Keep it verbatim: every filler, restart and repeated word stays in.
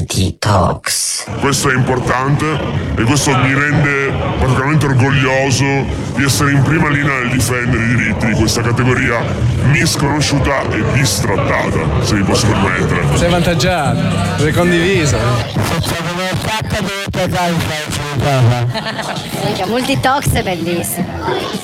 Multitox. Questo è importante e questo mi rende particolarmente orgoglioso di essere in prima linea nel difendere i diritti di questa categoria misconosciuuta e bistrattata, se mi posso permettere. Sei avvantaggiato, sei condiviso. Multitox è bellissimo.